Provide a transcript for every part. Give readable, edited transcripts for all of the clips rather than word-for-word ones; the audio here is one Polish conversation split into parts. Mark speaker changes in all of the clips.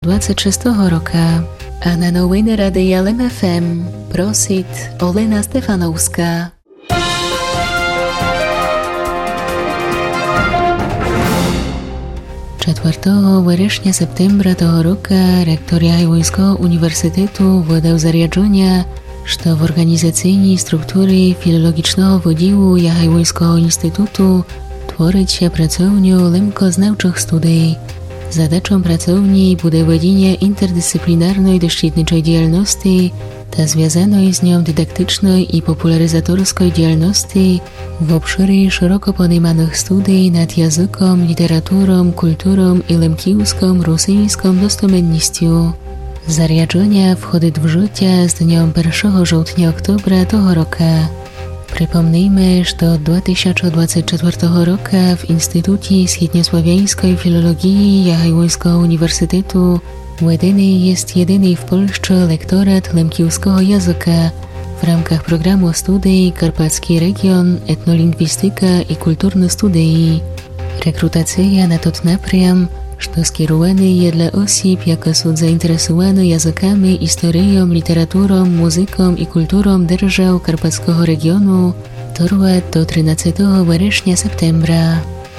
Speaker 1: 26 roka, a na nowiny Radia LEM FM prosit Olena Stefanowska. 4 вересня септембра того року ректор Ягайвойського університету видав зарядження, що в організаційній структурі філологічного відділу Ягайвойського інституту твориться працовню лемкознавчих студій. Задачą pracowni буде ведення interdyscyplinarnej doświadczeniczej działalności та związanej z nią dydaktycznej i popularyzatorskiej działalności w obszarze szeroko pojmowanych studiów nad językiem, literaturą, kulturą i lemkijską, rosyjską dostosowannością. Zarядження входить в життя з днем 1 жовтня-октября того року. Przypomnijmy, że od 2024 roku w Instytucie Wschodniosłowiańskiej Filologii Ягайвойського Uniwersytetu wydany jest jedyny w Polsce lektorat lemkijskiego języka w ramach programu studiów Karpacki Region, Etnolingwistyka i Kulturne Studii. Rekrutacja na ten напрям, że skierowany jest dla osób, jakie są zainteresowane językami, historią, literaturą, muzyką i kulturą держав Karpackiego regionu, trwa do 13 września-septembra.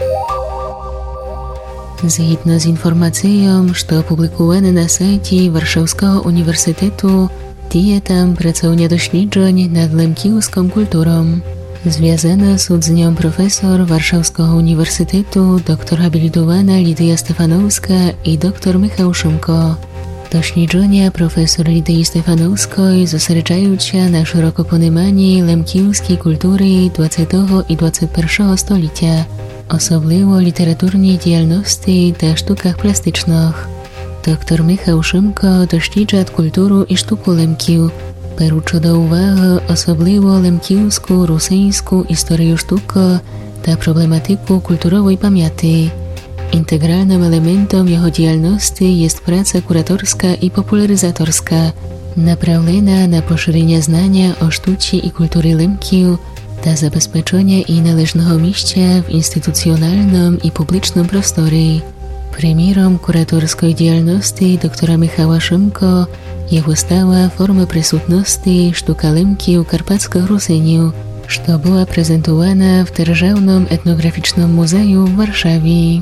Speaker 1: Zgodnie z informacją, że opublikowane na sajcie Warszawskiego Uniwersytetu, dzieje tam pracownia doświadczeń nad lemkijską kulturą. Związana z nią profesor Warszawskiego Uniwersytetu, doktor habilitowana Lidia Stefanowska i doktor Michał Szymko. Doświadczenia profesor Lidii Stefanowskiej zosredzają się na szeroko pojmowanej lemkijskiej kultury XX i XXI stulecia, osobliwo literaturnej działalności i sztukach plastycznych. Doktor Michał Szymko doświadcza kulturę i sztuku lemkiu, беручи до уваги особливо лемківську, русинську історію штуки та проблематику культурової пам'яті. Інтегральним елементом його діяльності є праця кураторська і популяризаторська, направлена на поширення знання о штуці і культурі лемків та забезпечення і належного місця в інституцjonalnym і публічному просторі. Приміром кураторської діяльності доктора Michała Szymko je wystawa Formy Присутності sztuka lemkiu karpackich Rusyniów, što była prezentowana w Державnym Etnograficznym Muzeum w Warszawie.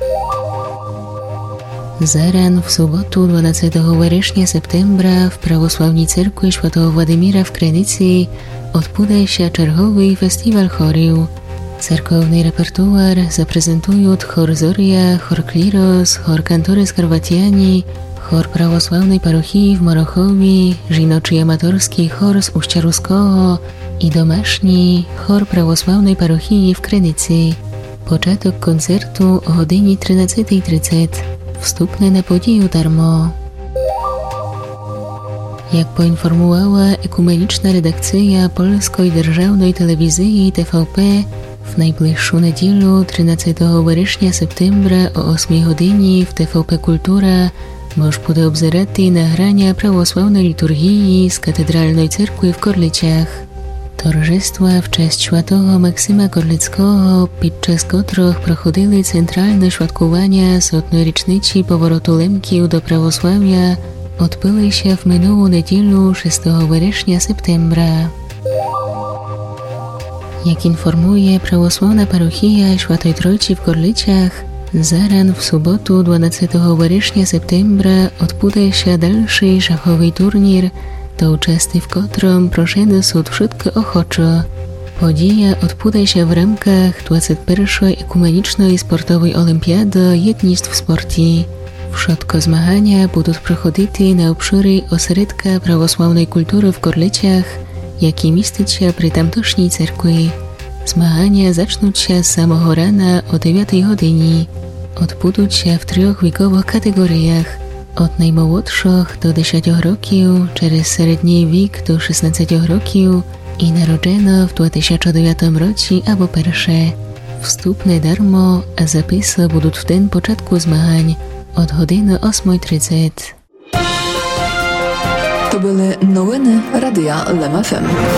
Speaker 1: Zaran w sobotu 12 września-septembra w Prawosławnej Cerkwi Świętego Władimira w Krynicy odbędzie się czerwowy festiwal chorów. Cerkowny repertuar zaprezentują chor Zoria, chor Kliros, chor Kantory Skarwatiani, chor prawosławnej parochii w Morochowie, żinoczy amatorski chor z Uścia Ruskiego i domaszni chor prawosławnej parochii w Krynicy. Początek koncertu o godzinie 13:30. Wstupne na podiju darmo. Jak poinformowała ekumeniczna redakcja Polskiej Державnej Telewizji TVP, w najbliższą niedzielę 13 września-septembra o 8 godzinie w TVP Kultura można буде obzerati nagrania prawosławnej liturgii z katedralnej cerkwi w Korlicach. Towarzystwa w cześć świętego Maksyma Korlickiego, podczas których prochodzili centralne świadkowania setnej rocznicy powrotu Lemkiów do prawosławia, odbyły się w minioną niedzielę 6 września-septembra. Jak informuje prawosławna parochia Świętej Trójcy w Korlicach, zaran w sobotu 12 września-septembra odbędzie się dalszy szachowy turniej, do uczestnictwa w którym proszone są wszystkie ochocze. Podija odbędzie się w ramach 21. Ekumenicznej Sportowej Olimpiady Jednictw w Sporcie. Wszystkie zmagania będą prochodzić na obszarze ośrodka prawosławnej kultury w Korlicach, jaki mieści się przy tamtejszej cerkwi. Zmagania zaczną się z samego rana o 9 godzinie. Odbędą się w 3 wiekowych kategoriach, od najmłodszych do 10 roków, przez średni wiek do 16 roków i narodzeno w 2009 roku albo pierwsze. Wstupne darmo, a zapisy będą w ten początku zmagań od godziny 8:30.
Speaker 2: To były nowiny Radia LEM FM.